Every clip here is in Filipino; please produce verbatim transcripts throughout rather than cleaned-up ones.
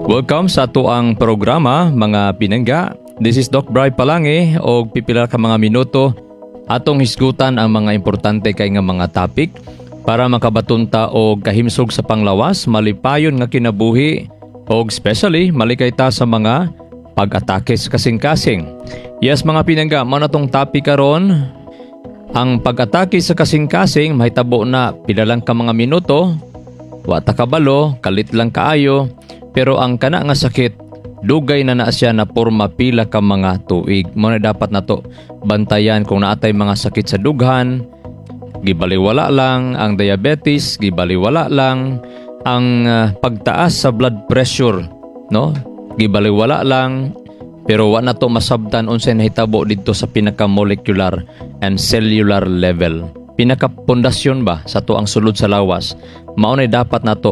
Welcome sa tuang programa mga pinangga. This is Doc Bry Palangi o pipila ka mga minuto atong hisgutan ang mga importante kay nga mga topic para makabatunta og kahimsog sa panglawas, malipayon nga kinabuhi og especially malikay ta sa mga pag-atake sa kasing-kasing. Yes mga pinangga, mao na tong topic karon. Ang pag-atake sa kasing-kasing mahitabo na pila lang ka mga minuto, wa ta kabalo, kalit lang kaayo, pero ang kana nga sakit dugay na naa siya na porma pila ka mga tuig. Mo na dapat nato bantayan kung naatay mga sakit sa dughan, gibaliwala lang ang diabetes, gibaliwala lang ang uh, pagtaas sa blood pressure, no? Gibaliwala lang, pero wa na to masabtan unsay nahitabo didto sa pinaka-molecular and cellular level. Pinaka-pundasyon ba sa to ang sulod sa lawas, mao na dapat nato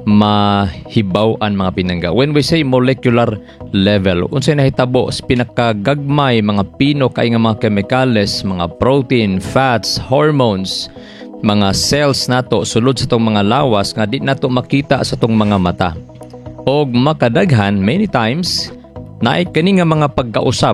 mahibaw-an mga pinangga. When we say molecular level, unsay nahitabo sa pinakagagmay mga pino kay nga mga chemicals, mga protein, fats, hormones, mga cells nato sulod sa tong mga lawas nga di nato makita sa tong mga mata. Og makadaghan many times na kani nga mga pagkausab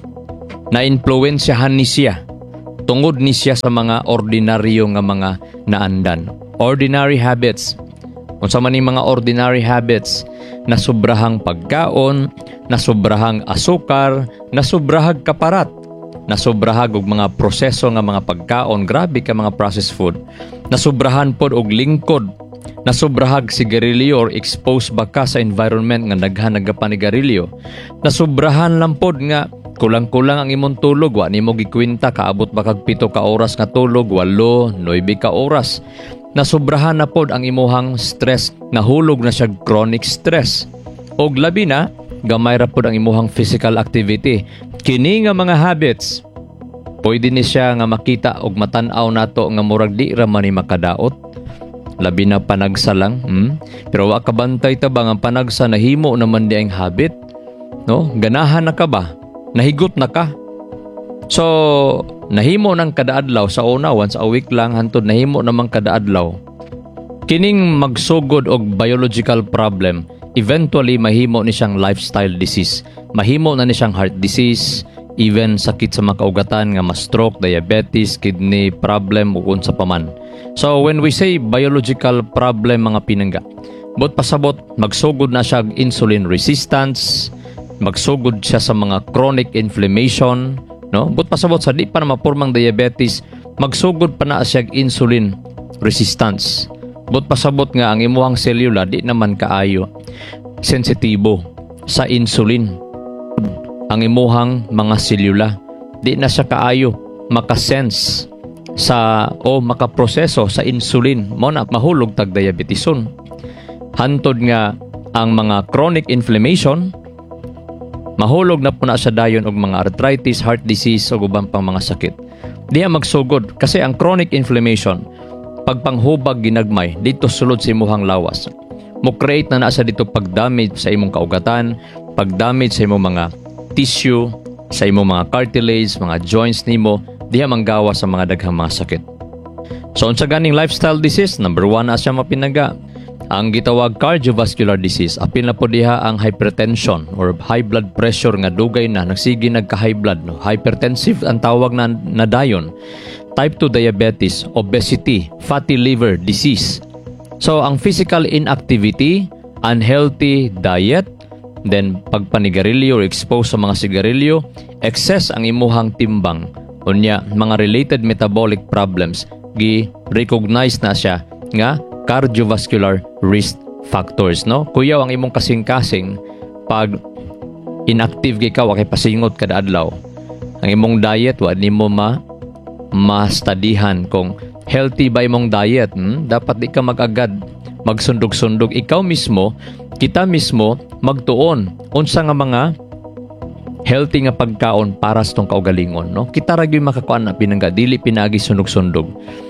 na influensyahan ni siya tungod ni siya sa mga ordinaryo nga mga naandan. Ordinary habits. Unsa man ni mga ordinary habits, na sobrahang pagkaon, na sobrahang asukar, na sobrahang kaparat, na sobrahag og mga proseso nga mga pagkaon, grabe ka mga processed food, na sobrahan pod og lingkod, na sobrahag sigarilyo or expose ba ka sa environment nga daghan nagapanigarilyo, na sobrahan lang pod nga kulang-kulang ang imong tulog, wa nimo gikwenta kaabot ba kag pito ka oras nga tulog, walo, nuebe ka oras. Nasobrahan na pod ang imuhang stress, nahulog na siya chronic stress. Og labi na, gamay ra pod ang imuhang physical activity. Kini nga mga habits, pwede ni siya nga makita og matan-aw nato nga murag di ra man ni makadaot. Labi na panagsa lang, hmm? Pero wa ka bantay ta ba nga panagsa nahimo naman di ang habit? No? Ganahan na ka ba? Nahigot na ka? So, nahimo ng kadaadlaw sa una, once a week lang, hantod nahimo namang kadaadlaw. Kining magsugod og biological problem, eventually mahimo ni siyang lifestyle disease. Mahimo na ni siyang heart disease, even sakit sa makaugatan nga ma-stroke, diabetes, kidney problem ug unsa pa man. So, when we say biological problem mga pinangga, bot pasabot magsugod na siya insulin resistance, magsugod siya sa mga chronic inflammation, no? But pasabot sa di pa na mapurmang diabetes, magsugod pa na siya insulin resistance. But pasabot nga ang imuhang selula di naman kaayo sensitibo sa insulin. Ang imuhang mga selula di na siya kaayo makasense sa o makaproseso sa insulin, mo na mahulog tag diabeteson. Hantod nga ang mga chronic inflammation, mahulog na po na sa dayon og mga arthritis, heart disease o ubang pang mga sakit. Diya magsugod kasi ang chronic inflammation, pagpanghubag ginagmay dito sulod sa imuhang lawas. Mo create na naa sa dito pag-damage sa imong kaugatan, pag-damage sa imong mga tissue, sa imong mga cartilage, mga joints nimo, diya manggawa sa mga daghang mga sakit. So unsa ganing lifestyle disease, number one na siya mapinaga. Ang gitawag cardiovascular disease, apil na po diha ang hypertension or high blood pressure nga dugay na nagsige nagka-high blood, no? Hypertensive ang tawag na nadayon. Type two diabetes, obesity, fatty liver disease. So ang physical inactivity, unhealthy diet, then pagpanigarilyo or expose sa mga sigarilyo, excess ang imuhang timbang, unya mga related metabolic problems, gi-recognize na siya nga cardiovascular risk factors, no? Kuyaw ang imong kasing-kasing pag inactive gay ka, wa kay pasingot kada adlaw. Ang imong diet wa nimo ma ma-studyhan kung healthy ba imong diet, hmm? Dapat di ka mag-agad magsundog-sundog. Ikaw mismo, kita mismo magtuon unsa nga mga healthy nga pagkaon para sa tong kaugalingon, no? Kita ra gyud makakuan na pinangga, dili pinagi sundog-sundog.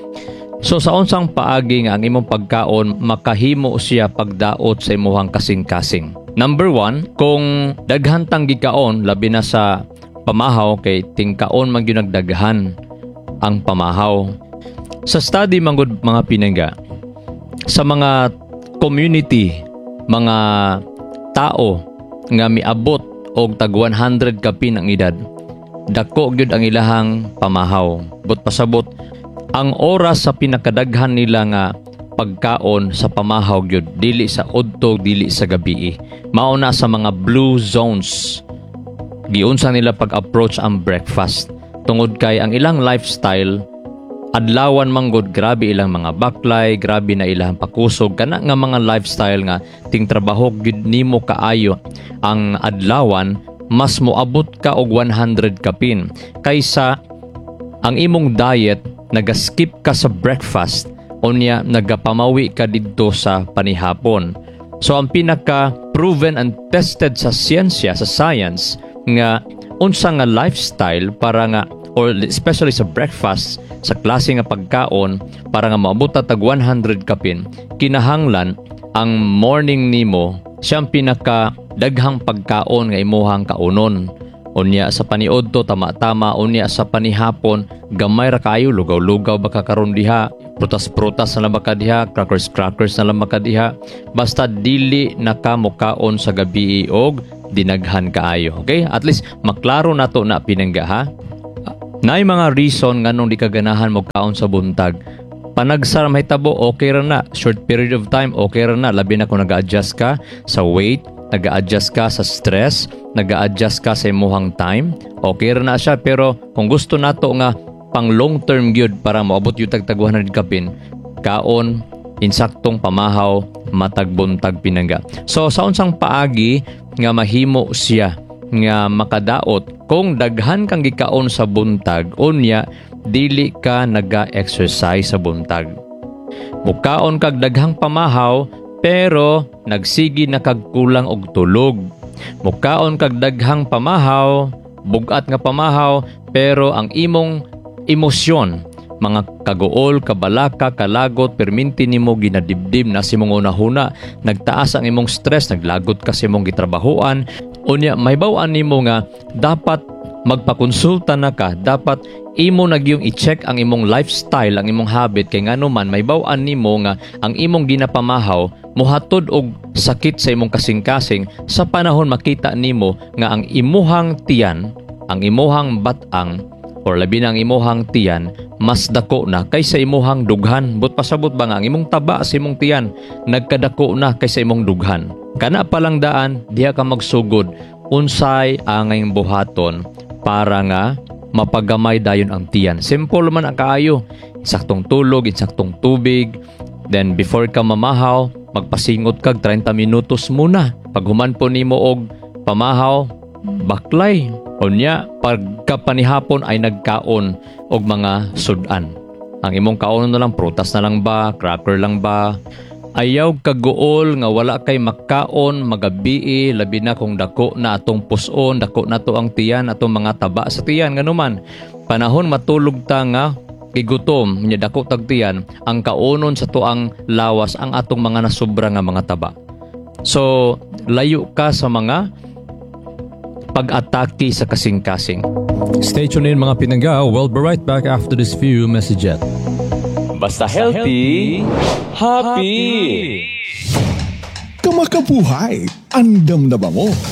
So sa unsang paagi nga ang imong pagkaon makahimo siya pagdaot sa imuhang kasing-kasing. Number one, kung daghan tang gikaon labi na sa pamahaw kay tingkaon man gyud nagdaghan ang pamahaw. Sa study manggod mga pinangga, sa mga community, mga tao nga miabot og tag one hundred kapin ang edad, dako gyud ang ilahang pamahaw. But pasabot ang oras sa pinakadaghan nila nga pagkaon sa pamahaw gyud dili sa udto, dili sa gabi. Mao na sa mga blue zones giunsa nila pag-approach ang breakfast, tungod kay ang ilang lifestyle adlawan manggod, grabe ilang mga baklay, grabe na ilang pakusog, kana nga mga lifestyle nga ting trabaho gyud nimo kaayo ang adlawan, mas moabot ka og one hundred kapin kaysa ang imong diet nagaskip ka sa breakfast unya nagapamawi ka didto sa panihapon. So ang pinaka proven and tested sa siyensya, sa science, nga unsa nga lifestyle para nga, or especially sa breakfast, sa klase nga pagkaon para nga maabot tag one hundred kapin, kinahanglan ang morning nimo siyang pinaka daghang pagkaon nga imuhang kaunon. Unya sa paniudto tama-tama, unya sa panihapon gamay ra kaayo, lugaw-lugaw baka karon diha, prutas-prutas na lang baka diha, crackers-crackers na lang baka diha, basta dili na ka mokaon sa gabi og dinaghan kaayo. Okay? At least maklaro nato na pinangga ha. Naay mga reason nganong di ka ganahan mo kaon sa buntag. Panagsar mahitabo, okay ra na. Short period of time, okay ra na. Labi na kung nag-a-adjust ka sa weight, nag-a-adjust ka sa stress, nag-a-adjust ka sa imuhang time, okay ra na siya. Pero kung gusto nato nga pang long term gyud para maabot yung tag one hundred kapin, kaon, insaktong pamahaw, matag buntag pinangga. So sa unsang paagi nga mahimo siya nga makadaot kung daghan kang gikaon sa buntag, unya dili ka naga-exercise sa buntag. Mukaon kag daghang pamahaw pero nagsigi na kag kulang og tulog. Mukaon kag daghang pamahaw, bugat nga pamahaw, pero ang imong emosyon, mga kagool, kabalaka, kalagot, perminti nimo ginadibdib na si mong unahuna, nagtaas ang imong stress, naglagot ka sa imong gitrabahoan. Unya mahibaw-an nimo nga dapat magpakonsulta na ka, dapat imo nagyong i-check ang imong lifestyle, ang imong habit, kay ngano man mahibaw-an nimo nga ang imong ginapamahaw mohatod og sakit sa imong kasing-kasing sa panahon makita nimo nga ang imuhang tiyan, ang imuhang batang or labi na ang imuhang tiyan mas dako na kaysa imuhang dughan. But pasabot ba nga ang imong taba sa imong tiyan nagkadako na kaysa imong dughan. Kana palang daan diha ka magsugod unsay angay buhaton para nga mapagamay dayon ang tiyan. Simple man ang kaayo, insaktong tulog, insaktong tubig, then before ka mamahaw magpasingot kag thirty minutos muna. Pag human po nimo og pamahaw, baklay. Unya pagkapanihapon ay nagkaon og mga sudan. Ang imong kaon na lang, prutas na lang ba, cracker lang ba? Ayaw kagool nga wala kay makaon magabi, labi na kung dako na atong puson, dako na to ang tiyan, atong mga taba sa tiyan. Ganuman panahon matulog ta nga igutom nya dako tag tiyan, ang kaonon sa tuang lawas ang atong mga nasobra nga mga taba. So layo ka sa mga pag-atake sa kasing-kasing. Stay tuned in mga pinangga. We'll be right back after this few messages. Basta healthy, happy! Kamakabuhay, andam na ba mo?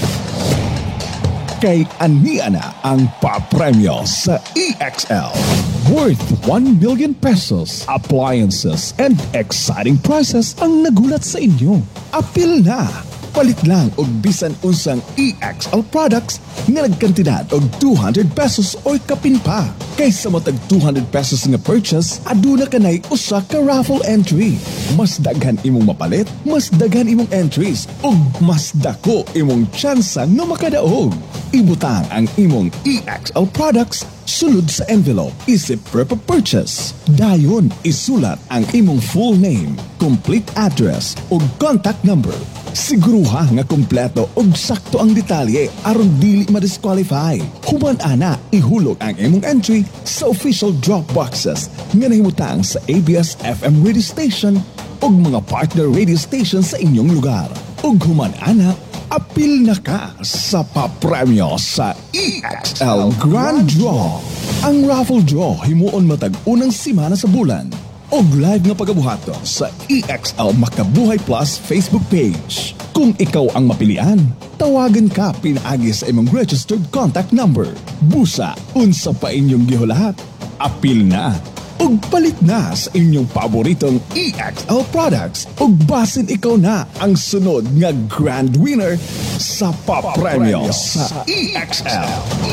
Kay ania na ang papremyo sa E X L. Worth one million pesos, appliances, and exciting prizes ang nagulat sa inyo. Apil na! Palit lang og bisan unsang E X L products nga nagkantidad og two hundred pesos o kapin pa. Kaysa mo tag two hundred pesos nga purchase, aduna kanay usa ka raffle entry. Mas daghan imong mapalit, mas daghan imong entries, ug mas dako imong tsansa nga makadaog. Ibutang ang imong E X L products sulod sa envelope isip per purchase. Dayon isulat ang imong full name, complete address ug contact number. Siguruha nga kompleto og sakto ang detalye aron dili ma-disqualify. Human ana ihulog ang imong entry sa official drop boxes nga nahimutang sa A B S F M radio station ug mga partner radio station sa inyong lugar. Ug human ana apil na ka sa papremyo sa E X L Grand Draw. Ang raffle draw himuon matag unang simana sa bulan. Og live nga pagabuhato sa E X L Makabuhay Plus Facebook page. Kung ikaw ang mapilian, tawagan ka pinaagi sa imong registered contact number. Busa, unsa pa inyong gihulahat. Apil na ug palit na sa inyong paboritong E X L products ug basin ikaw na ang sunod nga grand winner sa papremyo sa E X L.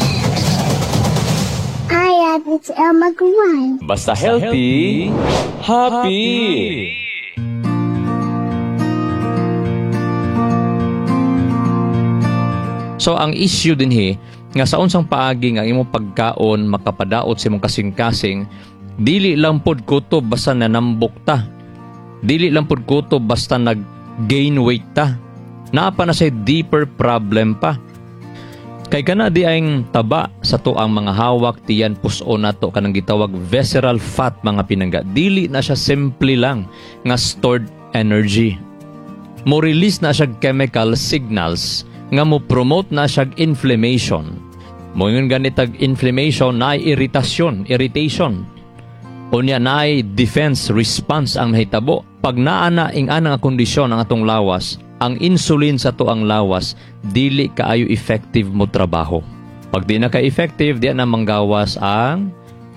Hi, it's Elma Guan. Basta healthy, happy! So ang issue din he, nga sa unsang paagi nga imong pagkaon makapadaot sa imong kasing-kasing, dili lang pod kutob basta nanambok ta. Dili lang pod kutob basta nag-gain weight ta. Naa pa na say deeper problem pa. Kay kana di ayng taba sa to ang mga hawak tiyan puso nato kanang gitawag visceral fat mga pinangga. Dili na siya simple lang nga stored energy. Mo release na siya chemical signals nga mo promote na siya inflammation. Mo yun ganitag inflammation na iritasyon, irritation. Unya naay defense response ang mahitabo. Pag naa na ing ana nga kondisyon ang atong lawas, ang insulin sa to ang lawas dili kaayo effective mo trabaho. Pag di na ka effective, di na manggawas ang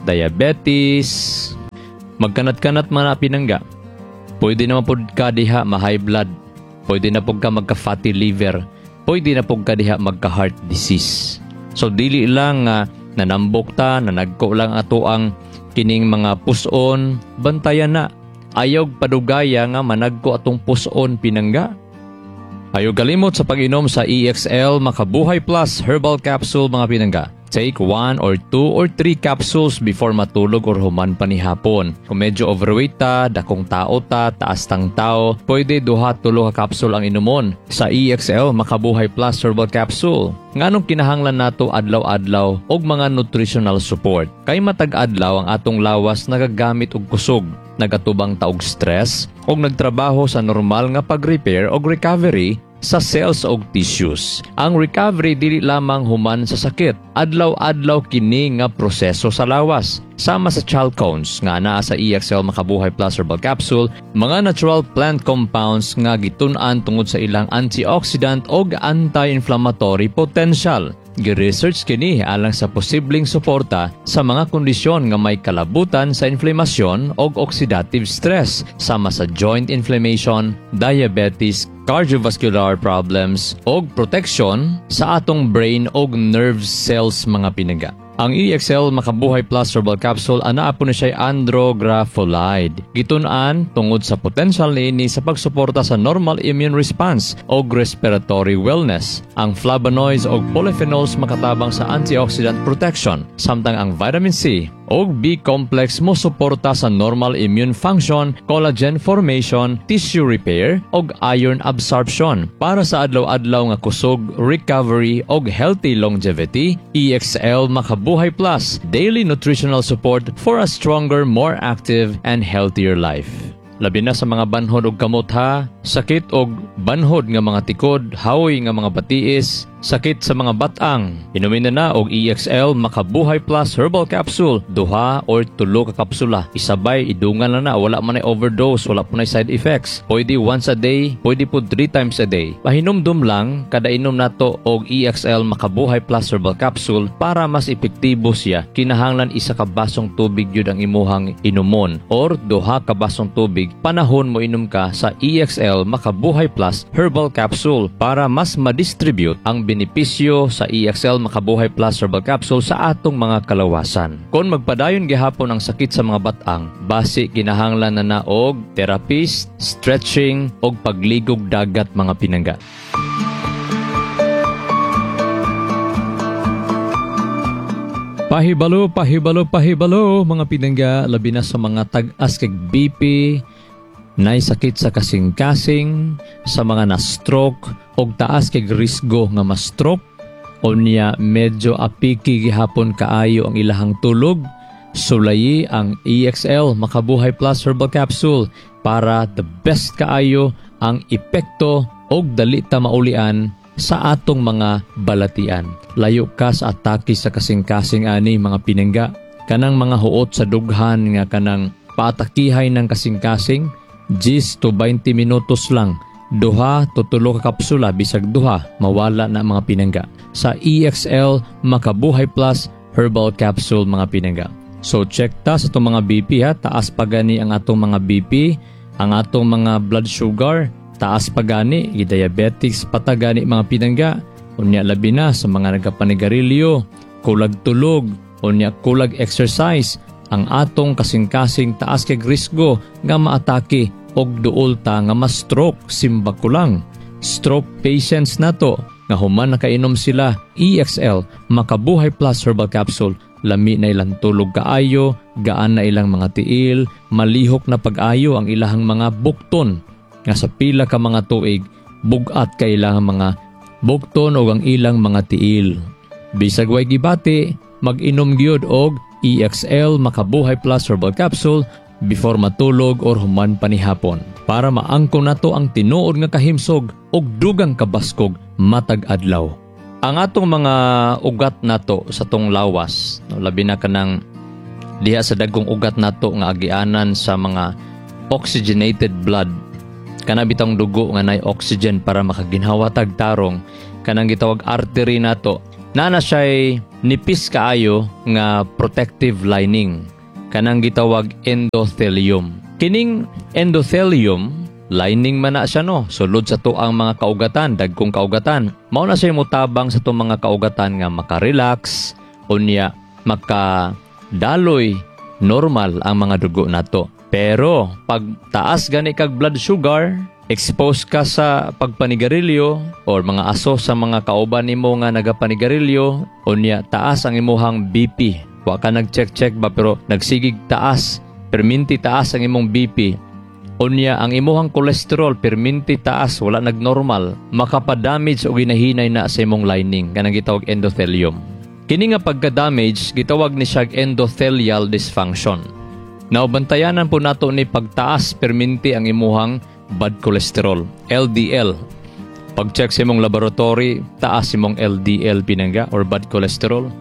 diabetes. Magkanat-kanat man na pinangga. Pwede naman pod ka diha ma-high blood. Pwede na pod ka magka-fatty liver. Pwede na pod ka diha magka-heart disease. So dili lang uh, nanambok ta, nanagko lang ato ang kining mga puson, bantayan na. Ayaw padugaya nga managko atong puson pinangga. Ayaw galimot sa pag-inom sa E X L Makabuhay Plus Herbal Capsule mga pinangga. Take one or two or three capsules before matulog or human pa ni hapon. Kung medyo overweight ta, dakong tao ta, taas tang tao, pwede duha tulo ka capsule ang inumon sa E X L Makabuhay Plus Herbal Capsule. Nganong kinahanglan nato adlaw-adlaw og mga nutritional support. Kay matag adlaw ang atong lawas nagagamit og kusog, nagatubang ta og stress og nagtrabaho sa normal nga pag-repair og recovery sa cells og tissues. Ang recovery dili lamang human sa sakit. Adlaw-adlaw kini nga proseso sa lawas. Sama sa chalcones nga naa sa E X L Makabuhay Plus Herbal Capsule, mga natural plant compounds nga gitun-an tungod sa ilang antioxidant og anti-inflammatory potential. Gi-research kini alang sa posibleng suporta sa mga kondisyon nga may kalabutan sa inflamasyon og oxidative stress, sama sa joint inflammation, diabetes, cardiovascular problems og protection sa atong brain og nerve cells mga pinangga. Ang E X L Makabuhay Plus Herbal Capsule ana po na siya andrografolide. Gitun-an tungod sa potential niini sa pagsuporta sa normal immune response o respiratory wellness. Ang flavonoids o polyphenols makatabang sa antioxidant protection, samtang ang vitamin C o B-complex mo suporta sa normal immune function, collagen formation, tissue repair o iron absorption. Para sa adlaw-adlaw nga kusog, recovery o healthy longevity, E X L Makabuhay Plus, daily nutritional support for a stronger, more active, and healthier life. Labi na sa mga banhod og kamot ha, sakit og banhod nga mga tikod, hawoy nga mga batiis, sakit sa mga batang. Inumin na na og E X L Makabuhay Plus Herbal Capsule, duha or tulo ka kapsula. Isabay, idungan na na, wala man ay overdose, wala po na side effects. Pwede once a day, pwede po three times a day. Pahinumdum lang, kada inom nato og E X L Makabuhay Plus Herbal Capsule para mas epektibo siya. Kinahanglan isa ka basong tubig yun ang imuhang inumon or duha ka basong tubig panahon mo inom ka sa E X L Makabuhay Plus Herbal Capsule para mas ma-distribute ang benepisyo sa E X L Makabuhay Plus Herbal Capsule sa atong mga kalawasan. Kung magpadayon gihapon ang sakit sa mga batang, basi kinahanglan na na og therapist, stretching og pagligog dagat mga pinangga. Pahibalo, pahibalo, pahibalo mga pinangga, labi na sa mga tag-as kag B P, nay sakit sa kasing-kasing, sa mga na-stroke og taas kay risgo nga ma-stroke o niya medyo apiki gihapon kaayo ang ilahang tulog. Sulayi ang E X L Makabuhay Plus Herbal Capsule para the best kaayo ang epekto og dali ta maulian sa atong mga balatian. Layo ka sa atake sa kasing-kasing ani mga pinangga. Kanang mga huot sa dughan nga kanang paatakihay ng kasing-kasing, ten to twenty minutos lang duha to tulo ka kapsula bisag duha mawala na mga pinangga sa E X L Makabuhay Plus Herbal Capsule mga pinangga. So check ta sa itong mga B P ha, taas pa gani ang atong mga B P, ang atong mga blood sugar, taas pa gani, i-diabetics patagani mga pinangga, unya labi na sa mga nagapanigarilyo, kulag tulog, unya kulag exercise, ang atong kasing-kasing taas kay risgo nga maatake og duol ta nga ma-stroke simba kulang. Stroke patients nato nga human nakainom sila E X L Makabuhay Plus Herbal Capsule, lami na ilang tulog kaayo, gaan na ilang mga tiil, malihok na pag-ayo ang ilahang mga bukton nga sa pila ka mga tuig bugat ka ilang mga bukton o ang ilang mga tiil. Bisag way gibati, mag-inom gyud og E X L Makabuhay Plus Herbal Capsule before matulog or human panihapon para maangkon nato ang tinuod nga kahimsog og dugang kabaskog matag adlaw. Ang atong mga ugat nato sa tong lawas, no, labi na kanang diha sa dagkong ugat nato nga agianan sa mga oxygenated blood, kana bitang dugo nga nay oxygen para makaginhawa tag tarong, kanang gitawag artery nato, nana siya'y nipis kaayo nga protective lining, kanang gitawag endothelium. Kining endothelium lining man na siya no, sulod sa to ang mga kaugatan, dagkong kaugatan. Mao na siya mutabang sa to mga kaugatan nga maka-relax, unya maka-daloy, normal ang mga dugo nato. Pero pag taas gani kag blood sugar, expose ka sa pagpanigarilyo or mga aso sa mga kauban nimo nga nagapanigarilyo, unya taas ang imuhang B P. Wa ka nag-check-check ba pero nagsigig taas, perminti taas ang imong B P. Unya ang imuhang cholesterol perminti taas, wala nagnormal, makapadamage o ginahinay na sa imong lining, kanang gitawag endothelium. Kini nga pagka-damage gitawag ni siya endothelial dysfunction. Now bantayanan po nato ni pagtaas perminti ang imuhang bad cholesterol, L D L. Pag-check sa imong laboratory, taas imong L D L pinangga or bad cholesterol.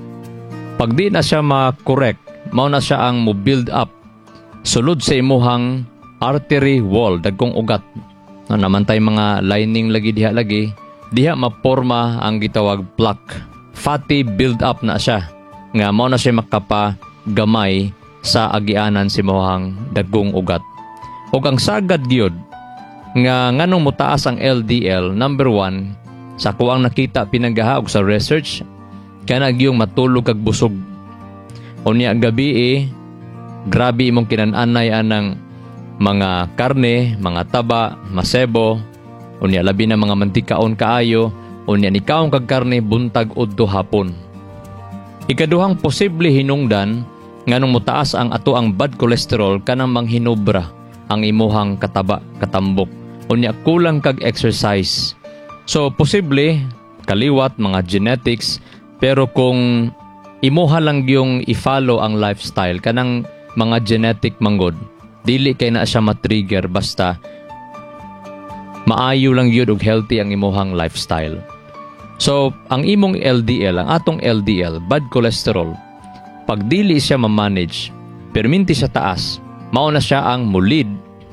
Pag di na siya ma-correct, mao na siya ang mo-build up sulod sa imuhang artery wall, dagkong ugat. No, namantay mga lining lagi diha lagi, diha maporma ang gitawag plaque. Fatty build up na siya. Nga mao na siya makapagamay sa agianan si mohang dagkong ugat. Ug ang sagad gyud nga nganong mutaas ang L D L, number one, sa kuang nakita pinanggaha og sa research, kana gyung matulog kag busog. Unya gabi eh, grabe imong kinan-anay anang mga karne, mga taba, masebo, unya labi na mga mantikaon kaayo, unya nikaon kag karne buntag udto hapon. Ikaduhang posible hinungdan nganong mutaas ang ato ang bad cholesterol kanang manghinobra ang imuhang kataba, katambok, unya kulang kag exercise. So posible kaliwat mga genetics, pero kung imuha lang yung i-follow ang lifestyle kanang mga genetic manggod, dili kay na siya matrigger basta maayo lang yun og healthy ang imuhang lifestyle. So, ang imong L D L, ang atong L D L, bad cholesterol, pag dili siya ma-manage, perminti siya taas, mao na siya ang mulid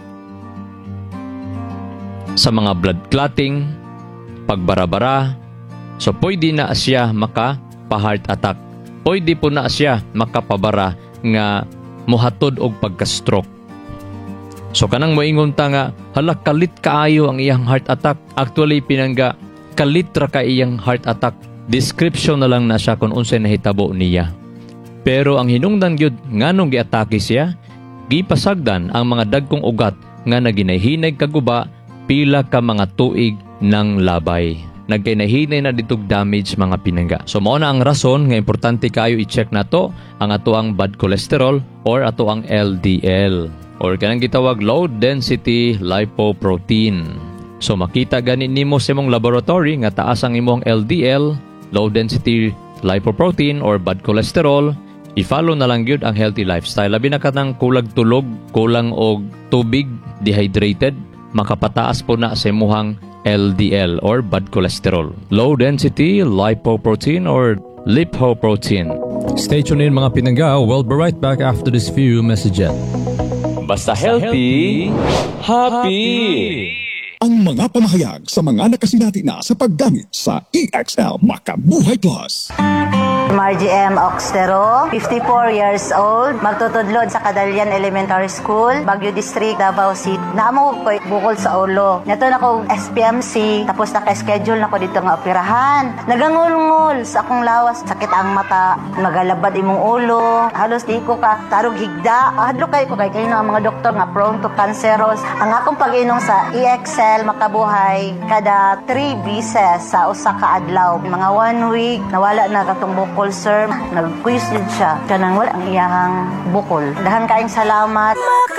sa mga blood clotting, pagbara-bara. So, pwede na siya maka-heart attack. Pwede po na siya makapabara nga muhatod og pagka-stroke. So kanang moingon ta nga, hala kalit kaayo ang iyang heart attack. Actually pinangga, kalit ra ka iyang heart attack. Description na lang na siya kung unsay nahitabo niya. Pero ang hinungdan gyud nganong giatake siya, gipasagdan ang mga dagkong ugat nga naginahinay kaguba pila ka mga tuig ng labay. Nagkainahinay na ditog damage mga pinangga. So mao na ang rason nga importante kayo i-check nato ang ato ang bad cholesterol or ato ang L D L. Or kanang gitawag low density lipoprotein. So makita gani nimo sa imong laboratory nga taas ang imong L D L, low density lipoprotein or bad cholesterol, i-follow na lang gyud ang healthy lifestyle. Labi na kanang kulag tulog, kulang og tubig, dehydrated, makapataas po na sa imong L D L or bad cholesterol. Low density lipoprotein or lipoprotein. Stay tuned in mga pinangga. We'll be right back after this few messages. Basta healthy, happy! Ang mga pamahayag sa mga nakasinati na sa paggamit sa E X L Makabuhay Plus. Margie M. Oxtero, fifty-four years old, magtutudlod sa Cadalian Elementary School, Baguio District, Davao City. Naamo ko bukol sa ulo. Nato na ko S P M C, tapos naka-schedule na ko dito nga operahan. Nagangulngol sa akong lawas, sakit ang mata, nagalabad imong ulo, halos di ko ka tarog higda. Hadlo kay ko kay kayo ang mga doktor nga prone to cancerous. Ang akong pag-inom sa E X L Makabuhay kada three beses sa usa ka adlaw. Mga one week, nawala na katong bukol, sir. Nag-quiz din siya. Kanang wala ang iyahang bukol. Dahan kaayong salamat.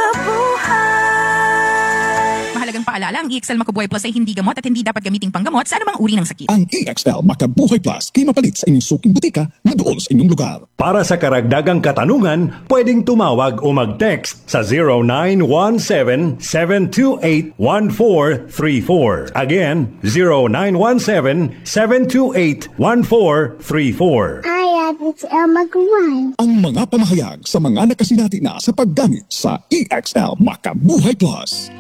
Mahalagang paalala, ang E X L Makabuhay Plus ay hindi gamot at hindi dapat gamiting panggamot sa anumang uri ng sakit. Ang E X L Makabuhay Plus kay mapalit sa inyong suking butika na doon sa inyong lugar. Para sa karagdagang katanungan, pwedeng tumawag o mag-text sa zero nine one seven, seven two eight, one four three four. Again, zero nine one seven, seven two eight, one four three four. Hi, it's El Magwan. Ang mga pamahayag sa mga nakasinati na sa paggamit sa E X L Makabuhay Plus.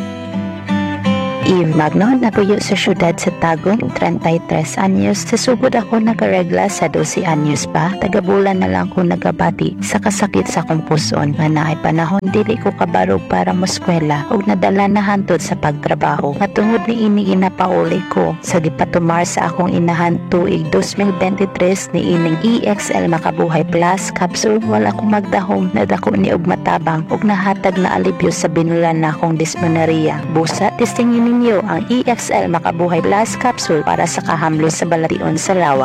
Eve Magno, napuyo sa syudad sa Tagum, thirty-tres anyos. Sa sugod ako nagaregla sa twelve anyos pa. Tagabulan na lang ko nagabati sa kasakit sa kong puson. Nga ay panahon, dili ko kabarog para moskwela o nadala na hantod sa pagtrabaho. Matungod ni ini inapauli ko sa gipatumar sa akong inahan tuig twenty twenty-three ni ining E X L Makabuhay Plus capsule. Wala ko magdahom na dako ni og matabang og nahatag na alibyo sa binulan na akong dysmenorrhea. Busa, testingin ninyo ang E X L Makabuhay Plus capsule para sa kahamlos sa balation sa lawa.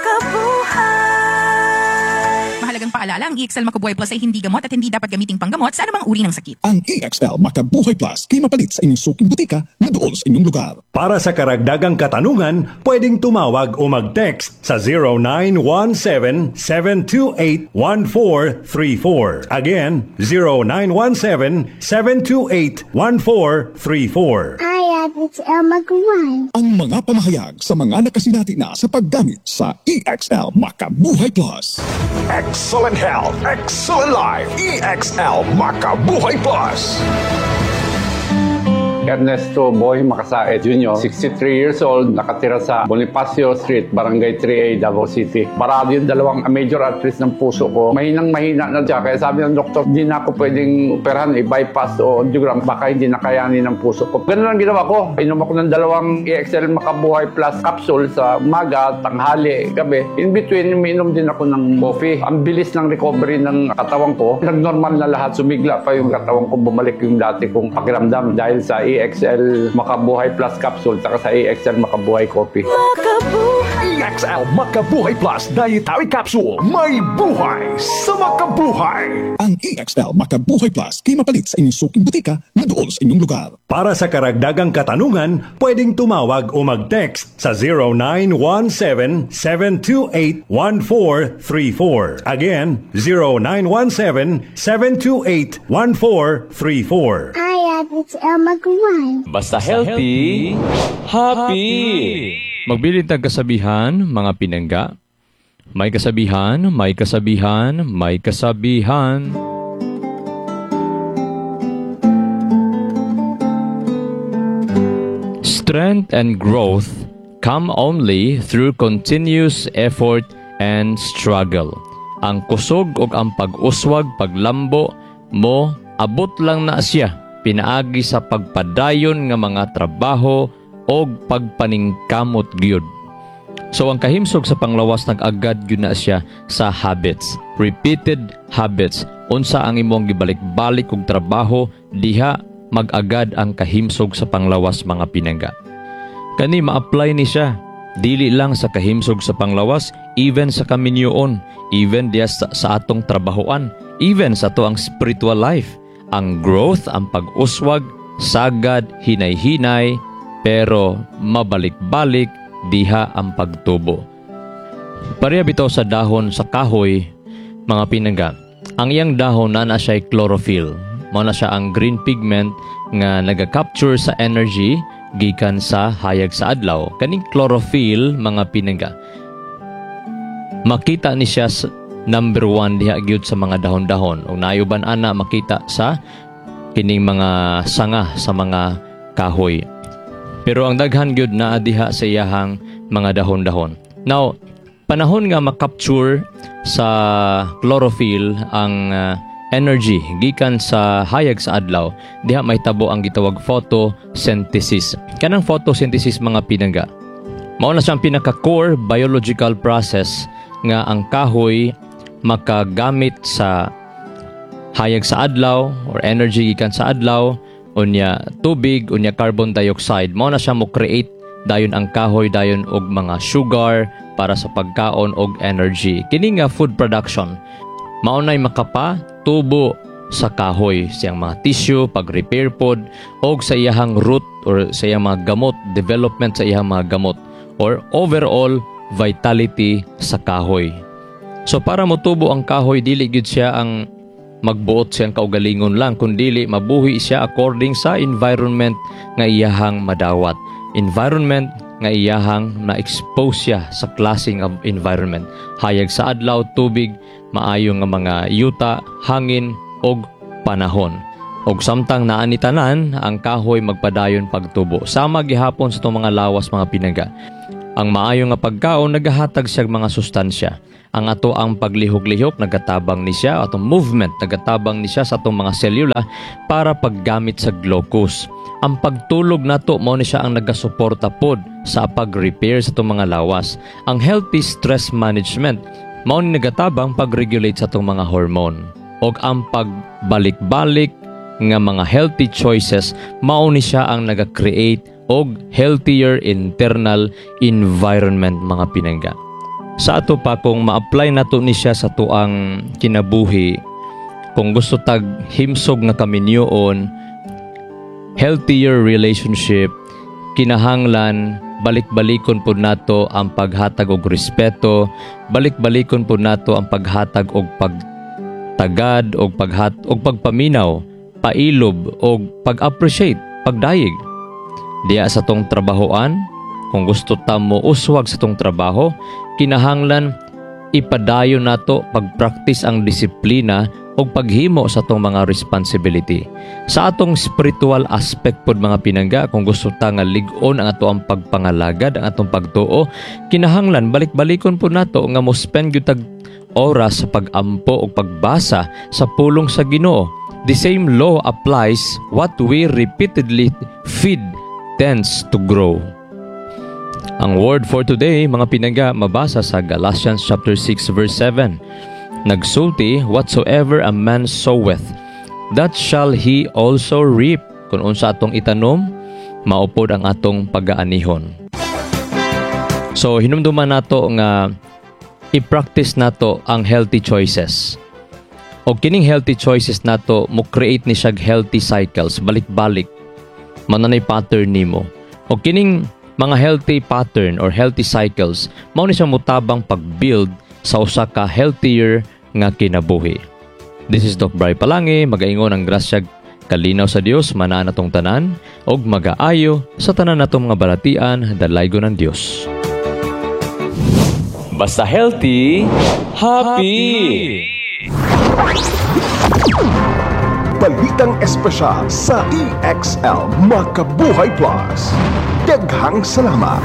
Mahalagang paalala, ang E X L Makabuhay Plus ay hindi gamot at hindi dapat gamiting panggamot sa anumang uri ng sakit. Ang E X L Makabuhay Plus kay mapalit sa inyong suking butika na doon sa inyong lugar. Para sa karagdagang katanungan, pwedeng tumawag o mag-text sa zero nine one seven, seven two eight, one four three four. Again, zero nine one seven, seven two eight, one four three four. Hi, it's El Magwan. Ang mga pamahayag sa mga nakasinati na sa paggamit sa E X L Makabuhay Plus. Excellent health, excellent life. E X L Makabuhay Plus. Ernesto Boy Makasait Junior, sixty-three years old, nakatira sa Bonifacio Street, Barangay three A, Davao City. Parado yung dalawang major arteries ng puso ko. Mahinang mahina na siya. Kaya sabi ng doktor, hindi na ako pwedeng operahan, i-bypass o angiogram. Baka hindi na kayanin ng puso ko. Ganun ang ginawa ko. Inom ako ng dalawang E X L Makabuhay Plus capsule sa umaga, tanghali, gabi. In between, uminom din ako ng coffee. Ang bilis ng recovery ng katawan ko. Nag-normal na lahat. Sumigla pa yung katawan ko. Bumalik yung dati kong pakiramdam dahil sa E X L Makabuhay Plus capsule saka sa E X L Makabuhay coffee. E X L Makabuhay Plus Dietary Capsule. May buhay sa makabuhay. Ang E X L Makabuhay Plus kay mapalit sa inyong suking butika na doon sa inyong lugar. Para sa karagdagang katanungan, pwedeng tumawag o mag-text sa zero nine one seven, seven two eight, one four three four. Again, zero nine one seven, seven two eight, one four three four. Hi, it's El Magwan. Basta healthy, happy! Magbilid ng kasabihan, mga pinangga. May kasabihan, may kasabihan, may kasabihan. Strength and growth come only through continuous effort and struggle. Ang kusog o ang pag-uswag, paglambo mo, abot lang na siya pinaagi sa pagpadayon nga mga trabaho o pagpaningkamot gyud. So ang kahimsog sa panglawas nag-agad gyud na siya sa habits, repeated habits. Unsa ang imong gibalik-balik og trabaho, diha mag-agad ang kahimsog sa panglawas, mga pinangga. Kani ma-apply ni siya dili lang sa kahimsog sa panglawas, even sa kaminyoon, even diya sa, sa atong trabahoan, even sa to ang spiritual life. Ang growth, ang pag-uswag, sagad, hinay-hinay, pero mabalik-balik, diha ang pagtubo. Pareha bitaw sa dahon sa kahoy, mga pinangga. Ang iyang dahon na na siya chlorophyll. Mao na siya ang green pigment nga naga-capture sa energy gikan sa hayag sa adlaw. Kaning chlorophyll, mga pinangga, makita ni siya sa number one diha gyud sa mga dahon-dahon. O nayuban ana makita sa kining mga sanga sa mga kahoy. Pero ang daghan gyud naa diha sa iyahang mga dahon-dahon. Now, panahon nga makapture sa chlorophyll ang uh, energy gikan sa hayag sa adlaw, diha may tabo ang gitawag photosynthesis. Kanang photosynthesis mga pinangga, mao na siyang pinaka-core biological process nga ang kahoy makagamit sa hayag sa adlaw or energy gikan sa adlaw, unya tubig, unya carbon dioxide. Mao na siya mo create dayon ang kahoy dayon og mga sugar para sa pagkaon og energy. Kini nga food production mao nay makapa tubo sa kahoy, siyang mga tissue, pag-repair pod, o sa iyahang root or sa iyang mga gamot, development sa iyang mga gamot, or overall vitality sa kahoy. So para motubo ang kahoy, dili gyud siya ang magbuot siyang kaugalingon lang, kundili mabuhi siya according sa environment nga iyahang madawat. Environment nga iyahang na-expose siya sa klaseng of environment. Hayag sa adlaw, tubig, maayo nga mga yuta, hangin, og panahon. Og samtang naani tanan, ang kahoy magpadayon pagtubo. Sama gihapon sa itong mga lawas mga pinangga. Ang maayo nga pagkaon, nagahatag siya mga sustansya. Ang ato ang paglihok-lihok, nagatabang ni siya, atong movement, nagatabang ni siya sa atong mga selula para paggamit sa glucose. Ang pagtulog nato mao ni siya ang nagasuporta pod sa pag-repair sa itong mga lawas. Ang healthy stress management mao ni nagatabang pag-regulate sa itong mga hormone. Og ang pagbalik-balik nga mga healthy choices mao ni siya ang naga-create og healthier internal environment mga pinangga. Sa ato pa kung ma-apply nato ni siya sa tuang kinabuhi, kung gusto tag himsog nga kaminyoon, healthier relationship, kinahanglan balik-balikon po nato ang paghatag og respeto, balik-balikon po nato ang paghatag og pagtagad og paghat og pagpaminaw, pailob og pag-appreciate, pagdayeg. Diya sa tong trabahoan, kung gusto ta mo uswag sa tong trabaho, kinahanglan ipadayon nato pag-practice ang disiplina o paghimo sa atong mga responsibility. Sa atong spiritual aspect pod mga pinangga, kung gusto ta nga lig-on ang ato ang pagpangalagad, ang atong pagtuo, kinahanglan balik-balikon po nato nga mo spend gyud tag oras sa pag-ampo o pagbasa sa pulong sa Ginoo. The same law applies. What we repeatedly feed tends to grow. Ang word for today, mga pinangga, mabasa sa Galatians chapter six verse seven. Nagsulti, whatsoever a man soweth, that shall he also reap. Kung unsa atong itanom, maupod ang atong pag-aanihon. So, hinumduman nato nga i-practice nato ang healthy choices. O kining healthy choices nato, mo create ni siya healthy cycles, balik-balik. Mananay pattern nimo. O kining mga healthy pattern or healthy cycles, mao ni siya mutabang pag-build sa usa ka healthier nga kinabuhi. This is Doc Bry Palangi, magaingon ang grasya kalinaw sa Dios manaan natong tanan og magaayo sa tanan natong mga balatian dalaygon ng Dios. Basta healthy, happy. Balitang espesyal sa E X L Makabuhay Plus. Daghang salamat.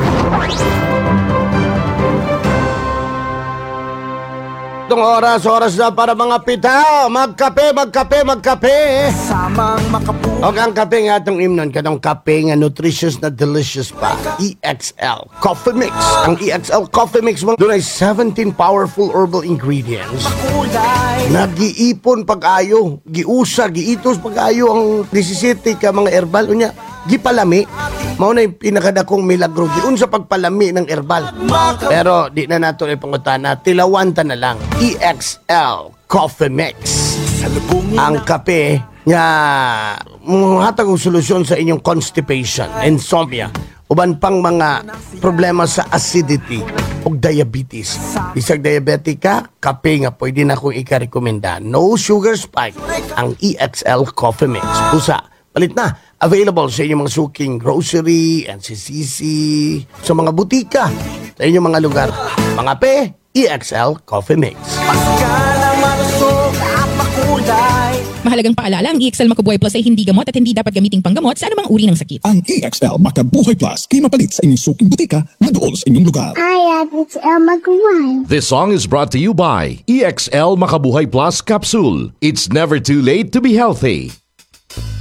Itong oras, oras na para mga pita. Magkape, magkape, magkape. Samang makapu. O ang kape nga itong imnon, katong kape nga nutritious na delicious pa. E X L Coffee Mix. Ang E X L Coffee Mix mo, doon ay seventeen powerful herbal ingredients. Nag-iipon pag-ayo, giusa, giitos pag-ayo ang disisiti ka mga herbal. Unya, gipalami. Mao na yung pinakadakong milagro giun sa pagpalami ng herbal. Pero di na nato ipangutana, tilawan ta na lang. E X L Coffee Mix. Ang kape nga muhatag og solusyon sa inyong constipation, insomnia, uban pang mga problema sa acidity o diabetes. Isag diabetic ka, kape nga pwede na akong ikarekomenda. No sugar spike ang E X L Coffee Mix. Pusa, palit na. Available sa inyong mga suking grocery, N C C C, sa mga butika, sa inyong mga lugar. Mga pe, E X L Coffee Mix. Paskala, malusog at makulay. Mahalagang paalala, ang E X L Macabuhay Plus ay hindi gamot at hindi dapat gamiting panggamot sa anumang uri ng sakit. Ang E X L Macabuhay Plus kay mapalit sa inyong suking butika na doon sa inyong lugar. I have H L Macabuhay. This song is brought to you by E X L Makabuhay Plus Capsule. It's never too late to be healthy.